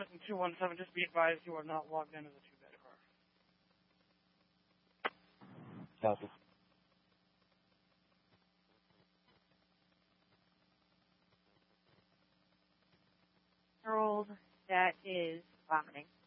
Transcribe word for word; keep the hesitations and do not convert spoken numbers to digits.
from two one seven. Just be advised you are not logged in as a two-bed car. Copy. Harold, that is vomiting.